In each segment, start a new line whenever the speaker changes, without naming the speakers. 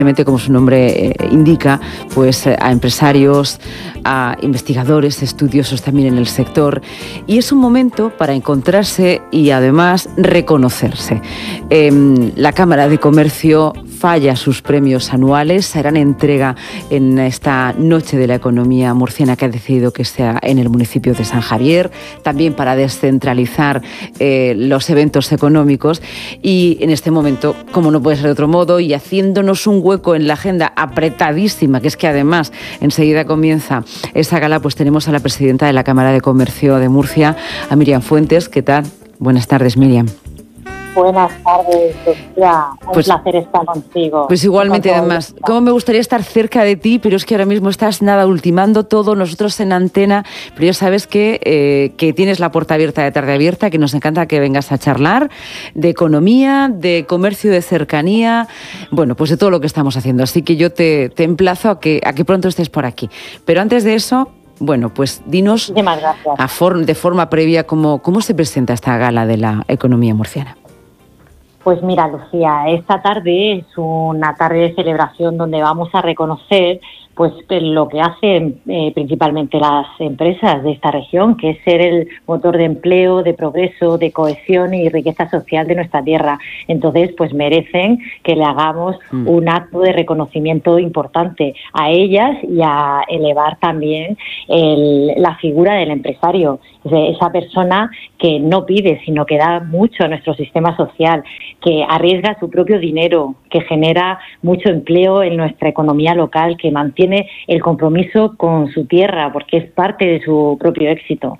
como su nombre indica, pues a empresarios, a investigadores, estudiosos también en el sector, y es un momento para encontrarse y además reconocerse. La Cámara de Comercio falla sus premios anuales, harán entrega en esta Noche de la Economía Murciana que ha decidido que sea en el municipio de San Javier, también para descentralizar los eventos económicos, y en este momento, como no puede ser de otro modo, y haciéndonos un hueco en la agenda apretadísima, que es que además enseguida comienza esa gala, pues tenemos a la presidenta de la Cámara de Comercio de Murcia, a Miriam Fuentes. ¿Qué tal? Buenas tardes, Miriam.
Buenas tardes, Sofía. Un placer estar contigo.
Pues igualmente, además, cómo me gustaría estar cerca de ti, pero es que ahora mismo estás ultimando todo, nosotros en antena, pero ya sabes que tienes la puerta abierta de Tarde Abierta, que nos encanta que vengas a charlar de economía, de comercio, de cercanía, bueno, pues de todo lo que estamos haciendo. Así que yo te emplazo a que pronto estés por aquí. Pero antes de eso, bueno, pues dinos de forma previa cómo se presenta esta gala de la economía murciana.
Pues mira, Lucía, esta tarde es una tarde de celebración donde vamos a reconocer pues lo que hacen principalmente las empresas de esta región, que es ser el motor de empleo, de progreso, de cohesión y riqueza social de nuestra tierra. Entonces, pues merecen que le hagamos un acto de reconocimiento importante a ellas y a elevar también la figura del empresario, esa persona que no pide, sino que da mucho a nuestro sistema social, que arriesga su propio dinero, que genera mucho empleo en nuestra economía local, que mantiene el compromiso con su tierra, porque es parte de su propio éxito.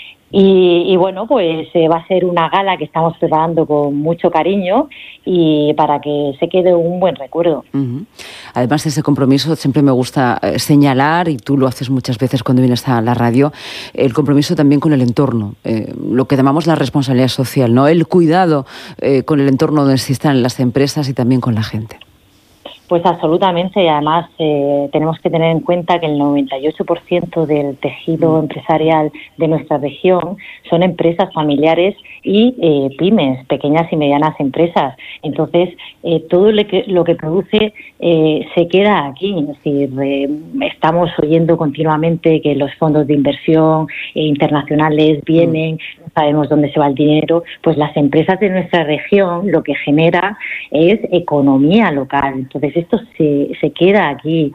Y bueno, pues va a ser una gala que estamos preparando con mucho cariño y para que se quede un buen recuerdo.
Uh-huh. Además, ese compromiso siempre me gusta señalar, y tú lo haces muchas veces cuando vienes a la radio, el compromiso también con el entorno, lo que llamamos la responsabilidad social, ¿no? El cuidado con el entorno donde existan las empresas y también con la gente.
Pues absolutamente, y además tenemos que tener en cuenta que el 98% del tejido empresarial de nuestra región son empresas familiares y pymes, pequeñas y medianas empresas. Entonces, todo lo que produce se queda aquí. Es decir, estamos oyendo continuamente que los fondos de inversión internacionales vienen, no sabemos dónde se va el dinero. Pues las empresas de nuestra región lo que genera es economía local. Entonces, esto se queda aquí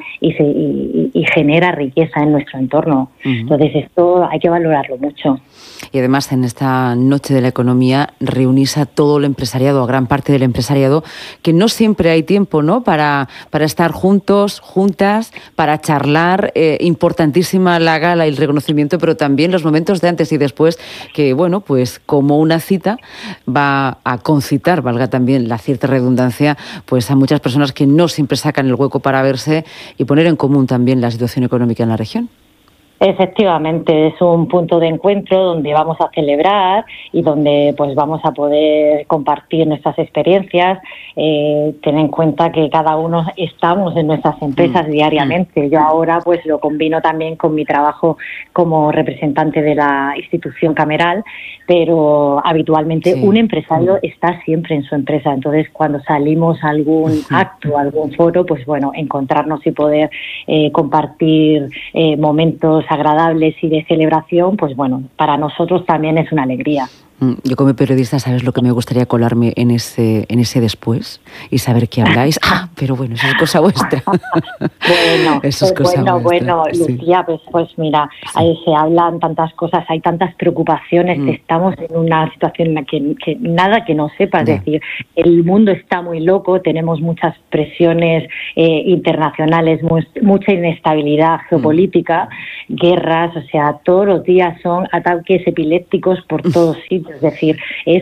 y genera riqueza en nuestro entorno. Entonces, esto hay que valorarlo mucho.
Y además, en esta Noche de la Economía reunís a todo el empresariado, a gran parte del empresariado, que no siempre hay tiempo, ¿no?, para estar juntos, juntas, para charlar. Importantísima la gala y el reconocimiento, pero también los momentos de antes y después, que, bueno, pues como una cita va a concitar, valga también la cierta redundancia, pues a muchas personas que no siempre sacan el hueco para verse y poner en común también la situación económica en la región.
Efectivamente, es un punto de encuentro donde vamos a celebrar y donde pues vamos a poder compartir nuestras experiencias. Ten en cuenta que cada uno estamos en nuestras empresas diariamente. Yo ahora pues lo combino también con mi trabajo como representante de la institución cameral, pero habitualmente un empresario está siempre en su empresa. Entonces, cuando salimos a algún acto, a algún foro, pues bueno, encontrarnos y poder compartir momentos agradables y de celebración, pues bueno, para nosotros también es una alegría.
Yo como periodista, ¿sabes lo que me gustaría colarme en ese después? Y saber qué habláis. Pero bueno, eso es cosa vuestra.
Bueno,
eso es cosa vuestra.
Bueno, Lucía, pues mira, se hablan tantas cosas, hay tantas preocupaciones, estamos en una situación en la que nada que no sepas, es decir, el mundo está muy loco, tenemos muchas presiones internacionales, mucha inestabilidad geopolítica, guerras, o sea, todos los días son ataques epilépticos por todos sitios. Es decir, es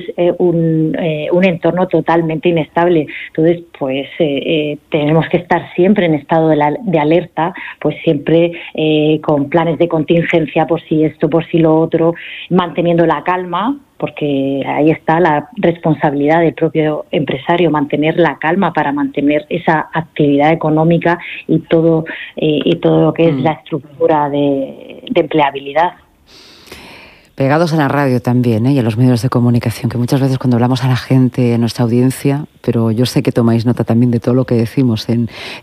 un entorno totalmente inestable. Entonces, pues tenemos que estar siempre en estado de alerta, pues siempre con planes de contingencia por si esto, por si lo otro, manteniendo la calma, porque ahí está la responsabilidad del propio empresario, mantener la calma para mantener esa actividad económica y todo lo que es la estructura de empleabilidad.
Pegados a la radio también, y a los medios de comunicación, que muchas veces cuando hablamos a la gente, a nuestra audiencia, pero yo sé que tomáis nota también de todo lo que decimos en